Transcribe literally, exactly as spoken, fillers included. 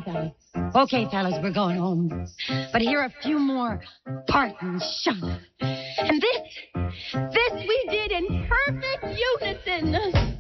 everybody. Okay, fellas, we're going home. But here are a few more parting shots. And this, this we did in perfect unison.